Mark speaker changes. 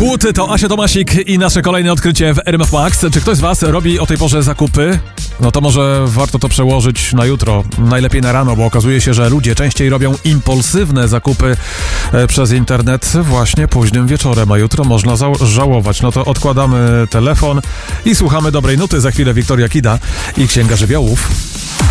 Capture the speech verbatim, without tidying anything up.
Speaker 1: Kłóty to Asia Tomasik i nasze kolejne odkrycie w R M F Max. Czy ktoś z was robi o tej porze zakupy? No to może warto to przełożyć na jutro, najlepiej na rano, bo okazuje się, że ludzie częściej robią impulsywne zakupy przez internet właśnie późnym wieczorem, a jutro można za- żałować. No to odkładamy telefon i słuchamy dobrej nuty. Za chwilę Wiktoria Kida i Księga Żywiołów.